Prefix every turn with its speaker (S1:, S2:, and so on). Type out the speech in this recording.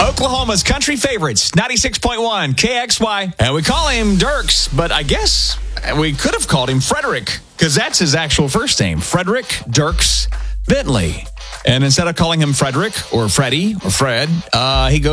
S1: Oklahoma's country favorites, 96.1 KXY. And we call him Dirks, but I guess we could have called him Frederick, because that's his actual first name, Frederick Dirks Bentley. And instead of calling him Frederick or Freddie or Fred, he goes